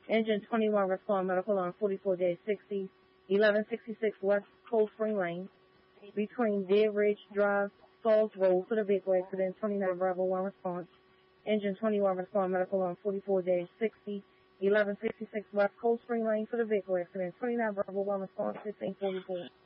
Engine 21 respond medical on 44-60, 1166 West Cold Spring Lane, between Dead Ridge Drive, Falls Road for the vehicle accident. 29 Bravo 1 response. Engine 21 respond medical on 44-60, 1166 West Cold Spring Lane for the vehicle accident. 29 Bravo 1 response. 1544.